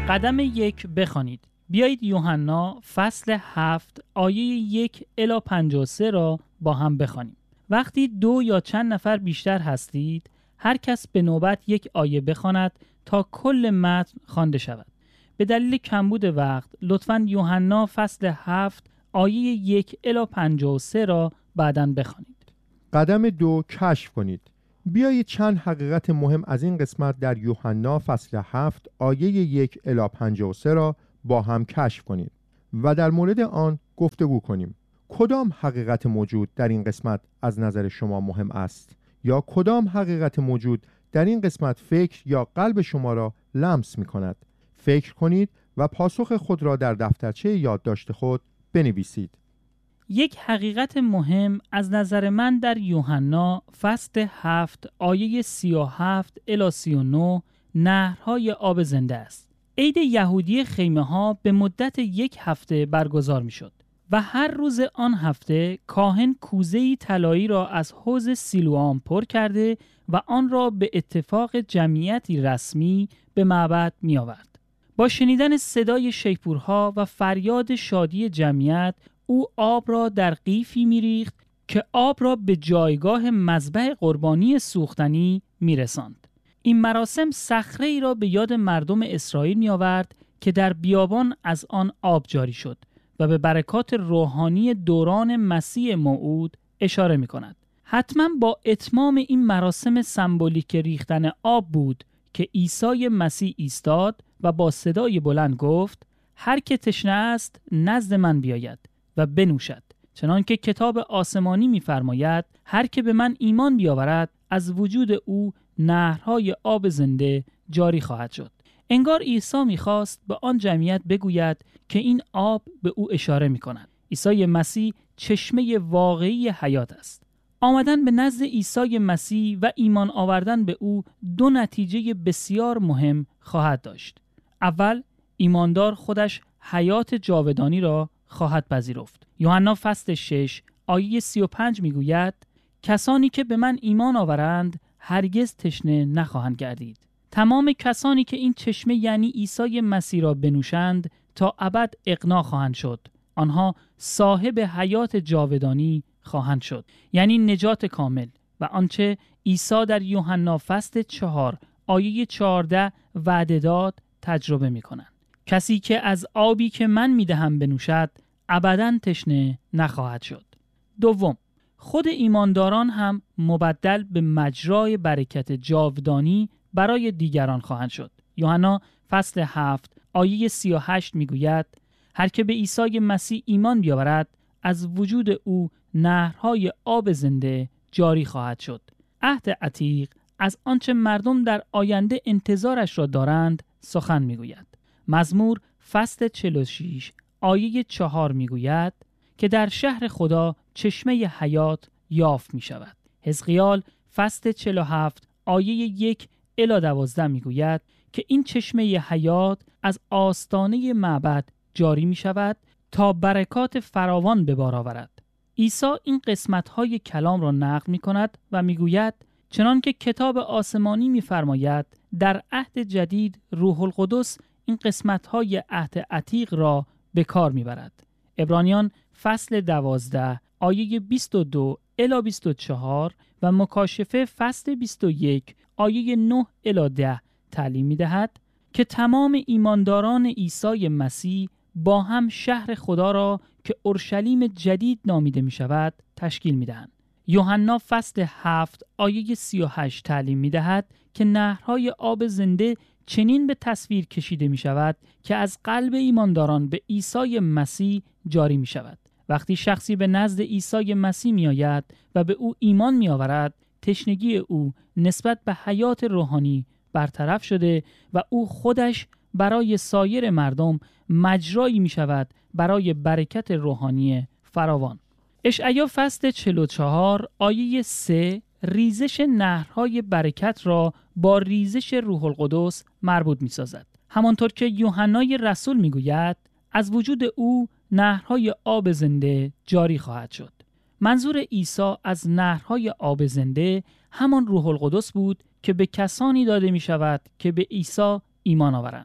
قدم 1 بخوانید. بیایید یوحنا فصل 7 آیه 1 الی 53 را با هم بخوانیم. وقتی 2 یا چند نفر بیشتر هستید، هر کس به نوبت یک آیه بخواند تا کل متن خوانده شود. به دلیل کمبود وقت لطفاً یوحنا فصل 7 آیه 1 الی 53 را بعداً بخوانید. قدم 2 کشف کنید. بیایید چند حقیقت مهم از این قسمت در یوحنا فصل 7 آیه 1 الی 53 را با هم کشف کنید و در مورد آن گفتگو کنیم. کدام حقیقت موجود در این قسمت از نظر شما مهم است؟ یا کدام حقیقت موجود در این قسمت فکر یا قلب شما را لمس می کند؟ فکر کنید و پاسخ خود را در دفترچه یادداشت خود بنویسید. یک حقیقت مهم از نظر من در یوحنا فصل 7 آیه 37 الی 39 نهرهای آب زنده است. عید یهودی خیمه ها به مدت 1 هفته برگزار می شد و هر روز آن هفته کاهن کوزه‌ای طلایی را از حوض سیلوام پر کرده و آن را به اتفاق جمعیتی رسمی به معبد می آورد. با شنیدن صدای شیپورها و فریاد شادی جمعیت، او آب را در قیفی می‌ریخت که آب را به جایگاه مذبح قربانی سوختنی می‌رساند. این مراسم صخره‌ای را به یاد مردم اسرائیل می‌آورد که در بیابان از آن آب جاری شد و به برکات روحانی دوران مسیح موعود اشاره می‌کند. حتما با اتمام این مراسم سمبولیک ریختن آب بود که عیسی مسیح ایستاد و با صدای بلند گفت: هر که تشنه است نزد من بیاید و بنوشد. چنانکه کتاب آسمانی می‌فرماید هر که به من ایمان بیاورد از وجود او نهرهای آب زنده جاری خواهد شد. انگار عیسی می‌خواست به آن جمعیت بگوید که این آب به او اشاره می‌کند. عیسی مسیح چشمه واقعی حیات است. آمدن به نزد عیسی مسیح و ایمان آوردن به او 2 نتیجه بسیار مهم خواهد داشت. اول، ایماندار خودش حیات جاودانی را خواهد پذیرفت. یوحنا فصل 6 آیه 35 میگوید کسانی که به من ایمان آورند هرگز تشنه نخواهند گردید. تمام کسانی که این چشمه یعنی عیسی مسیح را بنوشند تا ابد اغنا خواهند شد. آنها صاحب حیات جاودانی خواهند شد، یعنی نجات کامل و آنچه عیسی در یوحنا فصل 4 آیه 14 وعده داد تجربه می‌کنند. کسی که از آبی که من میدهم بنوشد ابداً تشنه نخواهد شد. دوم، خود ایمانداران هم مبدل به مجرای برکت جاودانی برای دیگران خواهند شد. یوحنا فصل 7 آیه 38 میگوید هر که به عیسی مسیح ایمان بیاورد از وجود او نهرهای آب زنده جاری خواهد شد. عهد عتیق از آنچه مردم در آینده انتظارش را دارند سخن میگوید. مزمور فصل 46 آیه 4 میگوید که در شهر خدا چشمه حیات یافت می شود. حزقیال فصل 47 آیه 1 الی 12 میگوید که این چشمه حیات از آستانه معبد جاری می شود تا برکات فراوان به بار آورد. عیسی این قسمت‌های کلام را نقل می‌کند و میگوید چنان که کتاب آسمانی می‌فرماید در عهد جدید روح القدس این قسمت‌های عهد عتیق را به کار می‌برد. عبرانیان فصل 12 آیه 22 الی 24 و مکاشفه فصل 21 آیه 9 الی 10 تعلیم می‌دهد که تمام ایمانداران عیسی مسیح با هم شهر خدا را که اورشلیم جدید نامیده می شود تشکیل می دهند. یوحنا فصل 7 آیه 38 تعلیم می دهد که نهرهای آب زنده چنین به تصویر کشیده می شود که از قلب ایمانداران به عیسی مسیح جاری می شود. وقتی شخصی به نزد عیسی مسیح می آید و به او ایمان می آورد، تشنگی او نسبت به حیات روحانی برطرف شده و او خودش برای سایر مردم مجرایی می شود برای برکت روحانی فراوان. اشعیا فصل 44 آیه 3 ریزش نهرهای برکت را با ریزش روح القدس مربوط می سازد. همانطور که یوحنای رسول می گوید از وجود او نهرهای آب زنده جاری خواهد شد. منظور عیسی از نهرهای آب زنده همان روح القدس بود که به کسانی داده می شود که به عیسی ایمان آورند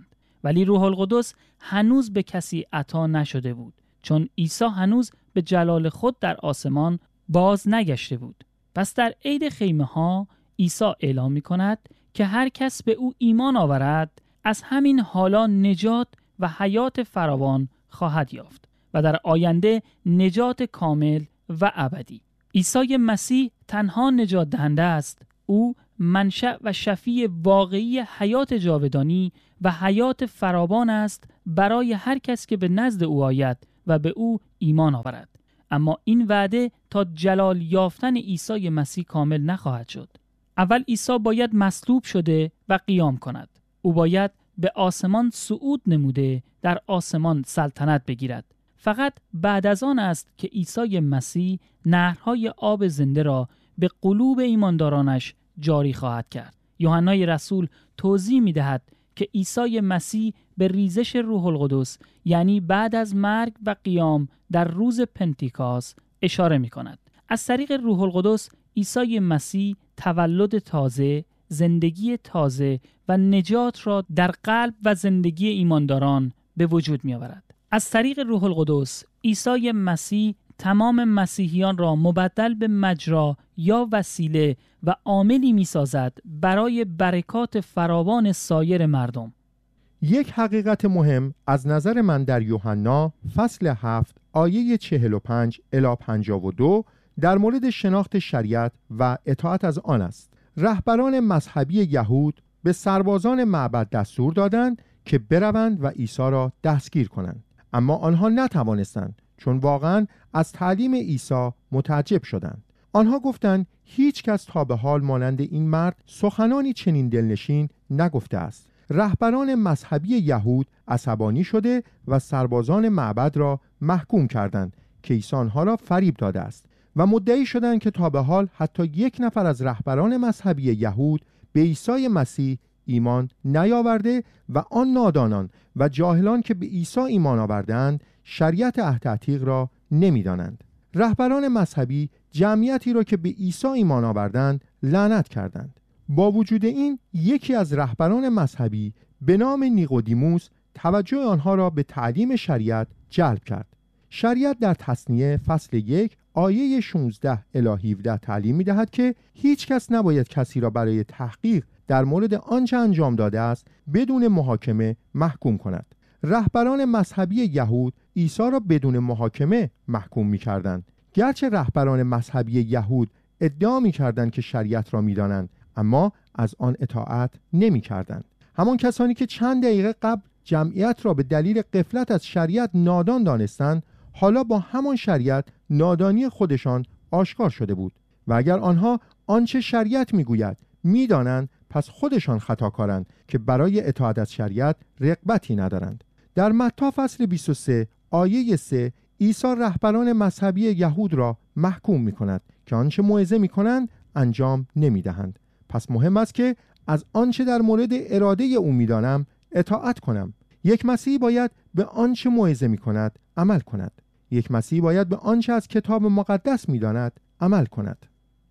ولی روح القدس هنوز به کسی عطا نشده بود، چون عیسی هنوز به جلال خود در آسمان باز نگشته بود. پس در عید خیمه ها عیسی اعلام می کند که هر کس به او ایمان آورد از همین حالا نجات و حیات فراوان خواهد یافت و در آینده نجات کامل و ابدی. عیسی مسیح تنها نجات دهنده است. او منشأ و شفیع واقعی حیات جاودانی و حیات فراوان است برای هر کس که به نزد او آید و به او ایمان آورد. اما این وعده تا جلال یافتن عیسی مسیح کامل نخواهد شد. اول عیسی باید مصلوب شده و قیام کند. او باید به آسمان صعود نموده در آسمان سلطنت بگیرد. فقط بعد از آن است که عیسی مسیح نهرهای آب زنده را به قلوب ایماندارانش جاری خواهد کرد. یوحنای رسول توضیح می دهد که عیسی مسیح به ریزش روح القدس، یعنی بعد از مرگ و قیام در روز پنتیکاست، اشاره می کند. از طریق روح القدس عیسی مسیح تولد تازه، زندگی تازه و نجات را در قلب و زندگی ایمانداران به وجود می آورد. از طریق روح القدس عیسی مسیح تمام مسیحیان را مبدل به مجرا یا وسیله و عاملی می سازد برای برکات فراوان سایر مردم. یک حقیقت مهم از نظر من در یوحنا فصل 7 آیه 45 الی 52 در مورد شناخت شریعت و اطاعت از آن است. رهبران مذهبی یهود به سربازان معبد دستور دادند که بروند و عیسی را دستگیر کنند، اما آنها نتوانستند، چون واقعا از تعلیم عیسی متعجب شدند. آنها گفتند هیچ کس تا به حال مانند این مرد سخنانی چنین دلنشین نگفته است. رهبران مذهبی یهود عصبانی شده و سربازان معبد را محکوم کردند که عیسی آنها را فریب داده است و مدعی شدند که تا به حال حتی یک نفر از رهبران مذهبی یهود به عیسی مسیح ایمان نیاورده و آن نادانان و جاهلان که به عیسی ایمان آوردند شریعت عهد عتیق را نمی‌دانند. رهبران مذهبی جمعیتی را که به عیسی ایمان آوردند لعنت کردند. با وجود این یکی از رهبران مذهبی به نام نیقودیموس توجه آنها را به تعلیم شریعت جلب کرد. شریعت در تثنیه فصل 1 آیه 16 الی 17 تعلیم می‌دهد که هیچ کس نباید کسی را برای تحقیق در مورد آنچه انجام داده است بدون محاکمه محکوم کند. رهبران مذهبی یهود عیسی را بدون محاکمه محکوم می‌کردند. گرچه رهبران مذهبی یهود ادعا می‌کردند که شریعت را می‌دانند، اما از آن اطاعت نمی‌کردند. همان کسانی که چند دقیقه قبل جمعیت را به دلیل غفلت از شریعت نادان دانستند، حالا با همان شریعت نادانی خودشان آشکار شده بود و اگر آنها آنچه شریعت میگوید میدانند، پس خودشان خطاکارند که برای اطاعت از شریعت رغبتی ندارند. در متی فصل 23 آیه 3 عیسی رهبران مذهبی یهود را محکوم می‌کند که آنچه موعظه می‌کنند انجام نمی‌دهند. پس مهم است که از آنچه در مورد اراده او می‌دانم اطاعت کنم. یک مسیحی باید به آنچه موعظه می‌کند عمل کند. یک مسیحی باید به آنچه از کتاب مقدس می‌داند عمل کند.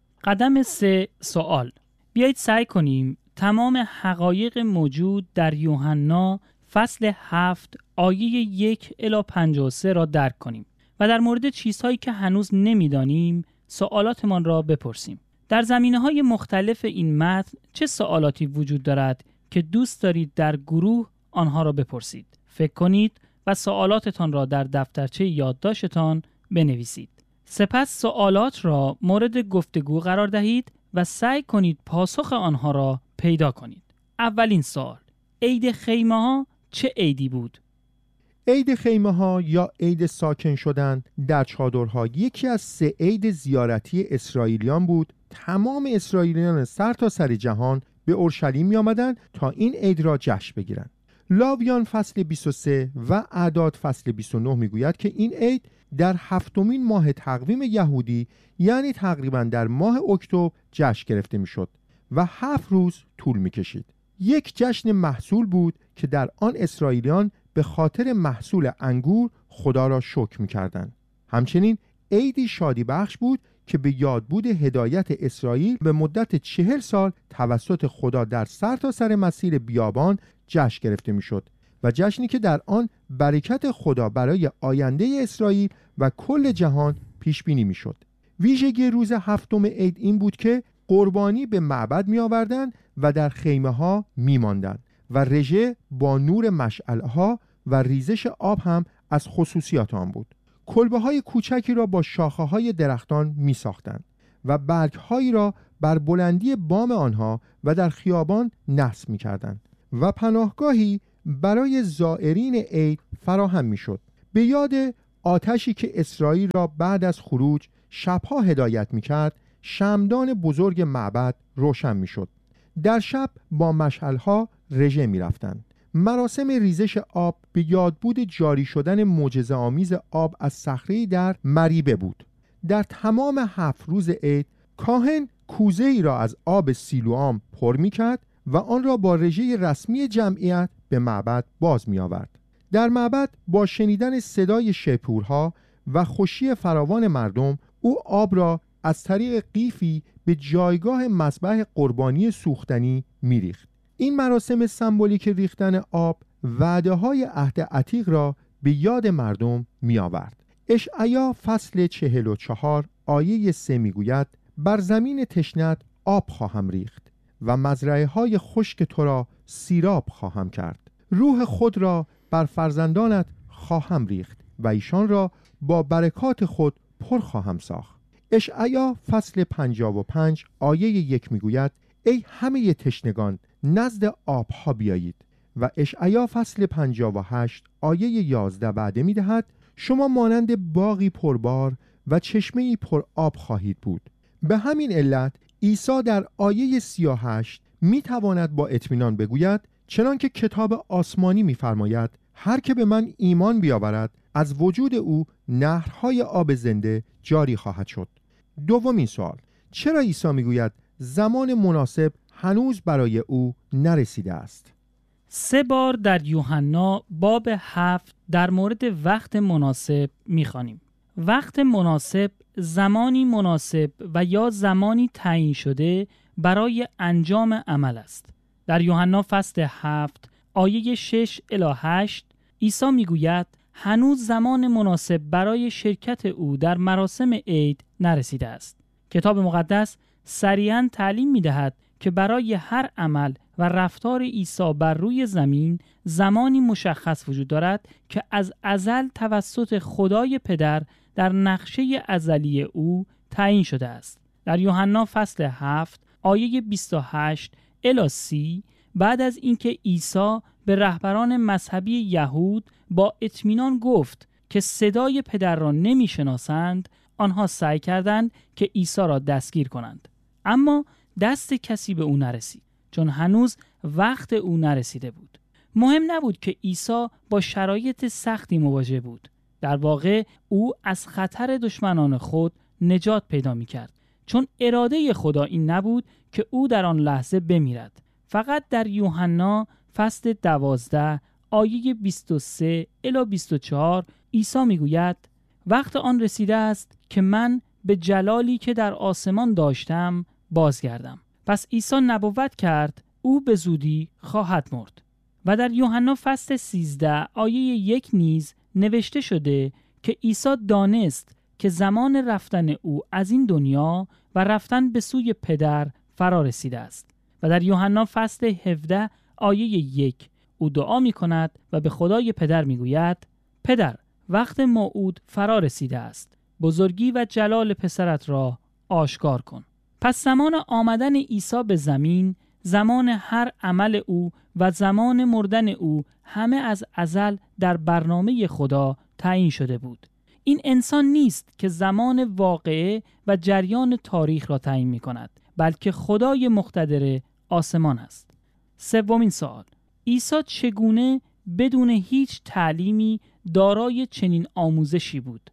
قدم 3 سوال. بیایید سعی کنیم تمام حقایق موجود در یوحنا فصل 7 آیه 1 الی 53 را درک کنیم و در مورد چیزهایی که هنوز نمی‌دانیم سوالاتمان را بپرسیم. در زمینه‌های مختلف این متن چه سوالاتی وجود دارد که دوست دارید در گروه آنها را بپرسید؟ فکر کنید و سوالاتتان را در دفترچه یادداشتتان بنویسید. سپس سوالات را مورد گفتگو قرار دهید و سعی کنید پاسخ آنها را پیدا کنید. اولین سوال: عید خیمه ها چه عیدی بود؟ عید خیمه ها یا عید ساکن شدن در چادرها یکی از 3 عید زیارتی اسرائیلیان بود. تمام اسرائیلیان سرتاسر جهان به اورشلیم می آمدند تا این عید را جشن بگیرند. لاویان فصل 23 و اعداد فصل 29 میگوید که این عید در 7مین ماه تقویم یهودی، یعنی تقریبا در ماه اکتبر جشن گرفته میشد و 7 روز طول میکشید. یک جشن محصول بود که در آن اسرائیلیان به خاطر محصول انگور خدا را شکر میکردند. همچنین عیدی شادی بخش بود که به یادبود هدایت اسرائیل به مدت 40 سال توسط خدا در سرتاسر مسیر بیابان جشن گرفته میشد و جشنی که در آن برکت خدا برای آینده اسرائیل و کل جهان پیش بینی میشد. ویژگی روز هفتم عید این بود که قربانی به معبد می آوردند و در خیمه ها می ماندند و رژه با نور مشعله ها و ریزش آب هم از خصوصیات آن بود. کلبه های کوچکی را با شاخه های درختان می ساختند و برگ هایی را بر بلندی بام آنها و در خیابان نصب می کردند و پناهگاهی برای زائرین عید فراهم می شد. به یاد آتشی که اسرائیل را بعد از خروج شبها هدایت می کرد، شمعدان بزرگ معبد روشن می شد. در شب با مشعل‌ها رژه می رفتند. مراسم ریزش آب به یادبود جاری شدن معجزه‌آمیز آب از صخره‌ای در مریبه بود. در تمام 7 روز عید کاهن کوزه‌ای را از آب سیلوام پر می کرد و آن را با رژه رسمی جمعیت به معبد باز می آورد. در معبد با شنیدن صدای شیپورها و خوشی فراوان مردم، او آب را از طریق قیفی به جایگاه مذبح قربانی سوختنی می‌ریخت. این مراسم سمبولیک ریختن آب وعده‌های عهد عتیق را به یاد مردم می‌آورد. اشعیا فصل 44 آیه 3 می‌گوید: بر زمین تشنت آب خواهم ریخت و مزرعه‌های خشک تو را سیراب خواهم کرد. روح خود را بر فرزندانت خواهم ریخت و ایشان را با برکات خود پر خواهم ساخت. اشعیا فصل 55 آیه 1 میگوید: ای همه تشنگان نزد آبها بیایید. و اشعیا فصل 58 آیه 11 وعده میدهد: شما مانند باغی پربار و چشمه‌ای پر آب خواهید بود. به همین علت عیسی در آیه 38 میتواند با اطمینان بگوید: چنان که کتاب آسمانی میفرماید هر که به من ایمان بیاورد از وجود او نهرهای آب زنده جاری خواهد شد. دومین سوال: چرا عیسی میگوید زمان مناسب هنوز برای او نرسیده است؟ 3 بار در یوحنا باب 7 در مورد وقت مناسب میخوانیم. وقت مناسب زمانی مناسب و یا زمانی تعیین شده برای انجام عمل است. در یوحنا فصل 7 آیه 6 الی 8 عیسی میگوید هنوز زمان مناسب برای شرکت او در مراسم عید نرسیده است. کتاب مقدس صریحاً تعلیم می‌دهد که برای هر عمل و رفتار عیسی بر روی زمین زمانی مشخص وجود دارد که از ازل توسط خدای پدر در نقشه ازلی او تعیین شده است. در یوحنا فصل 7 آیه 28 الی 30 بعد از اینکه عیسی به رهبران مذهبی یهود با اطمینان گفت که صدای پدر را نمی‌شناسند، آنها سعی کردند که عیسی را دستگیر کنند. اما دست کسی به او نرسید، چون هنوز وقت او نرسیده بود. مهم نبود که عیسی با شرایط سختی مواجه بود. در واقع او از خطر دشمنان خود نجات پیدا می‌کرد، چون اراده خدا این نبود که او در آن لحظه بمیرد. فقط در یوحنا فصل 12 آیه 23 الی 24 عیسی میگوید وقت آن رسیده است که من به جلالی که در آسمان داشتم بازگردم. پس عیسی نبوت کرد او به زودی خواهد مرد. و در یوحنا فصل 13 آیه 1 نیز نوشته شده که عیسی دانست که زمان رفتن او از این دنیا و رفتن به سوی پدر فرا رسیده است. و در یوحنا فصل 17 آیه 1 او دعا می کند و به خدای پدر می گوید پدر وقت موعود فرا رسیده است، بزرگی و جلال پسرت را آشکار کن. پس زمان آمدن عیسی به زمین، زمان هر عمل او و زمان مردن او همه از ازل در برنامه خدا تعیین شده بود. این انسان نیست که زمان واقعه و جریان تاریخ را تعیین می کند، بلکه خدای مقتدر آسمان است. سومین سوال: عیسی چگونه بدون هیچ تعلیمی دارای چنین آموزشی بود؟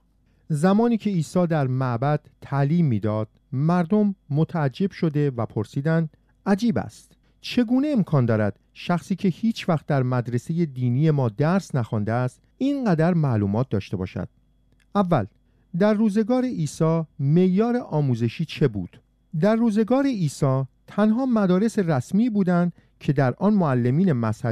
زمانی که عیسی در معبد تعلیم میداد، مردم متعجب شده و پرسیدند عجیب است، چگونه امکان دارد شخصی که هیچ وقت در مدرسه دینی ما درس نخوانده است اینقدر معلومات داشته باشد؟ اول، در روزگار عیسی معیار آموزشی چه بود؟ در روزگار عیسی تنها مدارس رسمی بودند که در آن معلمین مذهبی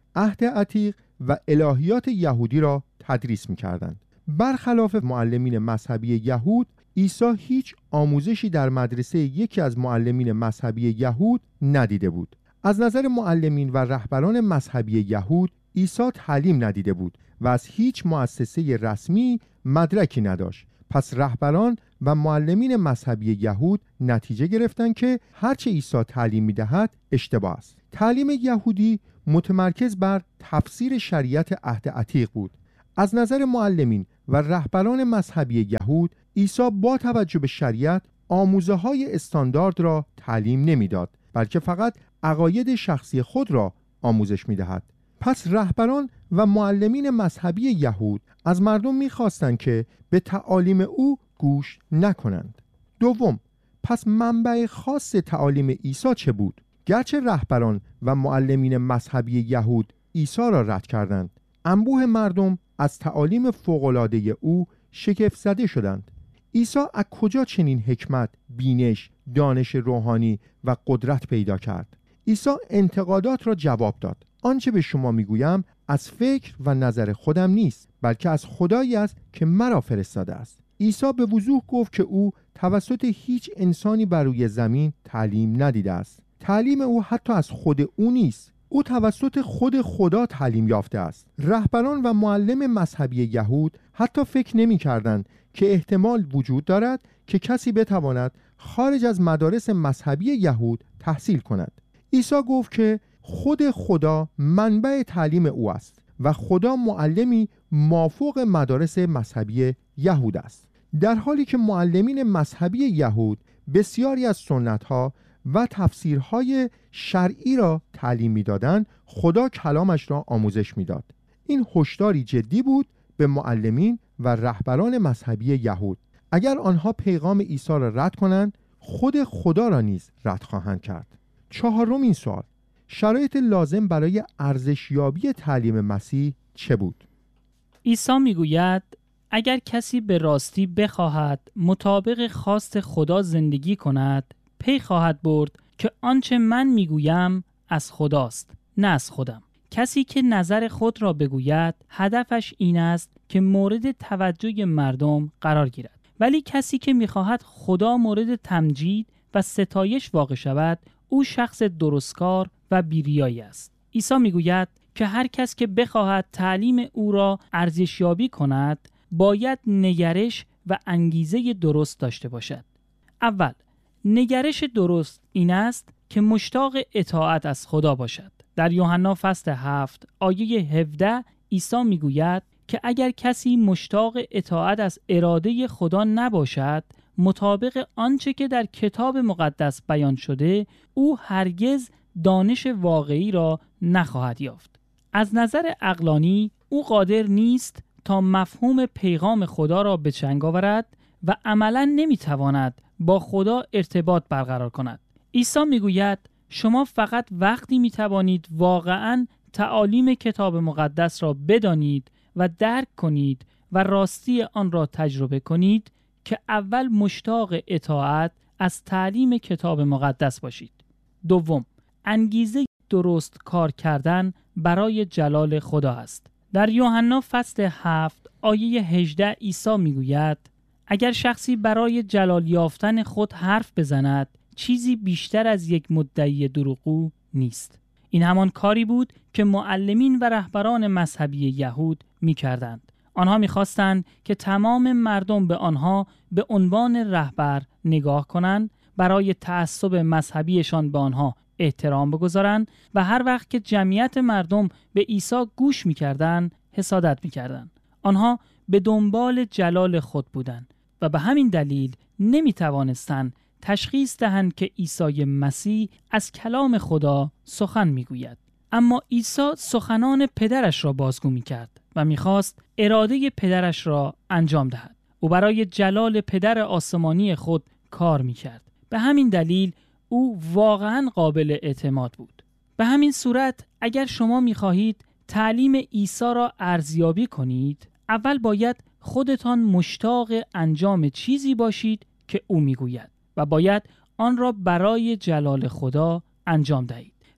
عهد عتیق و الهیات یهودی را تدریس می‌کردند. برخلاف معلمین مذهبی یهود، عیسی هیچ آموزشی در مدرسه یکی از معلمین مذهبی یهود ندیده بود. از نظر معلمین و رهبران مذهبی یهود، عیسی تعلیم ندیده بود و از هیچ مؤسسه رسمی مدرکی نداشت. پس رهبران و معلمین مذهبی یهود نتیجه گرفتند که هرچه عیسی تعلیم می‌دهد اشتباه است. تعلیم یهودی متمرکز بر تفسیر شریعت عهد عتیق بود. از نظر معلمین و رهبران مذهبی یهود، عیسی با توجه به شریعت آموزه‌های استاندارد را تعلیم نمی‌داد، بلکه فقط عقاید شخصی خود را آموزش می‌دهد. پس رهبران و معلمین مذهبی یهود از مردم می‌خواستند که به تعالیم او گوش نکنند. دوم، پس منبع خاص تعالیم عیسی چه بود؟ گرچه رهبران و معلمین مذهبی یهود عیسی را رد کردند، انبوه مردم از تعالیم فوق‌العاده او شگفت زده شدند. عیسی از کجا چنین حکمت، بینش، دانش روحانی و قدرت پیدا کرد؟ عیسی انتقادات را جواب داد. آنچه به شما میگویم از فکر و نظر خودم نیست، بلکه از خدایی است که مرا فرستاده است. عیسی به وضوح گفت که او توسط هیچ انسانی بر روی زمین تعلیم ندیده است. تعلیم او حتی از خود او نیست. او توسط خود خدا تعلیم یافته است. رهبران و معلم مذهبی یهود حتی فکر نمی‌کردند که احتمال وجود دارد که کسی بتواند خارج از مدارس مذهبی یهود تحصیل کند. عیسی گفت که خود خدا منبع تعلیم او است و خدا معلمی مافوق مدارس مذهبی یهود است. در حالی که معلمین مذهبی یهود بسیاری از سنت‌ها و تفسیرهای شرعی را تعلیم می‌دادند، خدا کلامش را آموزش می‌داد. این هشداری جدی بود به معلمین و رهبران مذهبی یهود. اگر آنها پیغام عیسی را رد کنند، خود خدا را نیز رد خواهند کرد. چهارمین سوال، شرایط لازم برای ارزشیابی تعلیم مسیح چه بود؟ عیسی میگوید اگر کسی به راستی بخواهد مطابق خواست خدا زندگی کند، پی خواهد برد که آنچه من میگویم از خداست، نه از خودم. کسی که نظر خود را بگوید هدفش این است که مورد توجه مردم قرار گیرد، ولی کسی که میخواهد خدا مورد تمجید و ستایش واقع شود، او شخص درستکار و بیریایی است. عیسی میگوید که هر کس که بخواهد تعلیم او را ارزشیابی کند، باید نگرش و انگیزه درست داشته باشد. اول، نگرش درست این است که مشتاق اطاعت از خدا باشد. در یوحنا فصل 7 آیه 17 عیسی میگوید که اگر کسی مشتاق اطاعت از اراده خدا نباشد، مطابق آنچه که در کتاب مقدس بیان شده، او هرگز دانش واقعی را نخواهد یافت. از نظر عقلانی او قادر نیست تا مفهوم پیغام خدا را به چنگ آورد و عملاً نمیتواند با خدا ارتباط برقرار کند. عیسی میگوید شما فقط وقتی میتوانید واقعاً تعالیم کتاب مقدس را بدانید و درک کنید و راستی آن را تجربه کنید که اول مشتاق اطاعت از تعلیم کتاب مقدس باشید. دوم، انگیزه درست کار کردن برای جلال خدا است. در یوحنا فصل 7 آیه 18 عیسی میگوید اگر شخصی برای جلال یافتن خود حرف بزند، چیزی بیشتر از یک مدعی دروغگو نیست. این همان کاری بود که معلمین و رهبران مذهبی یهود می‌کردند. آنها می‌خواستند که تمام مردم به آنها به عنوان رهبر نگاه کنند، برای تعصب مذهبیشان به آنها احترام بگذارند و هر وقت که جمعیت مردم به عیسی گوش می‌کردند، حسادت می‌کردند. آنها به دنبال جلال خود بودند و به همین دلیل نمی‌توانستند تشخیص دهند که عیسی مسیح از کلام خدا سخن میگوید. اما عیسی سخنان پدرش را بازگو میکرد و میخواست اراده پدرش را انجام دهد. او برای جلال پدر آسمانی خود کار میکرد. به همین دلیل او واقعا قابل اعتماد بود. به همین صورت اگر شما میخواهید تعلیم عیسی را ارزیابی کنید، اول باید خودتان مشتاق انجام چیزی باشید که او میگوید و باید آن را برای جلال خدا انجام دهید.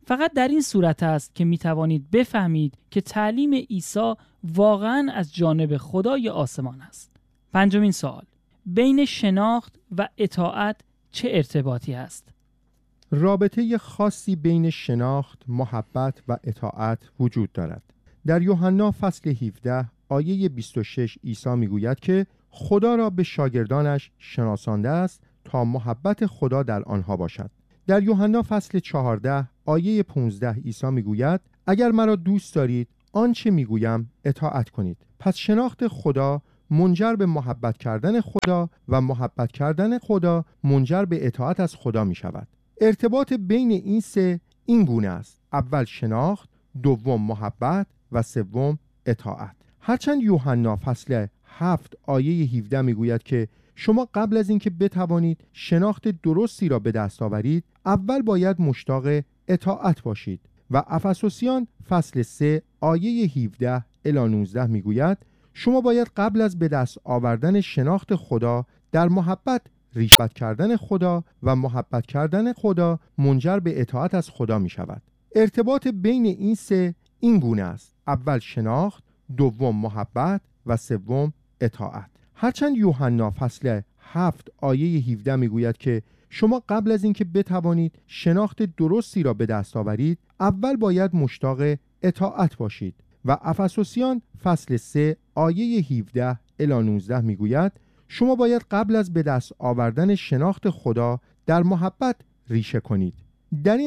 فقط در این صورت است که می توانید بفهمید که تعلیم عیسی واقعاً از جانب خدای آسمان است. پنجمین سوال: بین شناخت و اطاعت چه ارتباطی است؟ رابطه خاصی بین شناخت، محبت و اطاعت وجود دارد. در یوحنا فصل 17 آیه 26 عیسی میگوید که خدا را به شاگردانش شناسانده است تا محبت خدا در آنها باشد. در یوحنا فصل 14 آیه 15 عیسی میگوید اگر مرا دوست دارید آنچه میگویم اطاعت کنید. پس شناخت خدا منجر به محبت کردن خدا و محبت کردن خدا منجر به اطاعت از خدا می شود. ارتباط بین این سه این گونه است: اول شناخت، دوم محبت و سوم اطاعت. هرچند یوحنا فصل 7 آیه 17 میگوید که شما قبل از اینکه بتوانید شناخت درستی را به دست آورید اول باید مشتاق اطاعت باشید و افسوسیان فصل 3 آیه 17 الی 19 میگوید شما باید قبل از به دست آوردن شناخت خدا در محبت ریشه‌بند کردن خدا و محبت کردن خدا منجر به اطاعت از خدا می شود. ارتباط بین این سه این گونه است: اول شناخت، دوم محبت و سوم اطاعت. هرچند یوحنا فصل 7 آیه 17 میگوید که شما قبل از اینکه بتوانید شناخت درستی را به دست آورید اول باید مشتاق اطاعت باشید و افسوسیان فصل 3 آیه 17 الی 19 میگوید شما باید قبل از به دست آوردن شناخت خدا در محبت ریشه کنید. در این